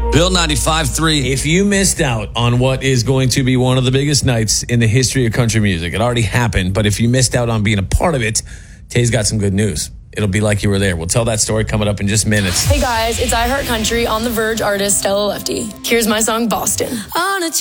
Bill 95.3. If you missed out on what is going to be one of the biggest nights in the history of country music, it already happened, but if you missed out on being a part of it, Tay's got some good news. It'll be like you were there. We'll tell that story coming up in just minutes. Hey guys, it's I Heart Country on the Verge artist Stella Lefty. Here's my song, Boston.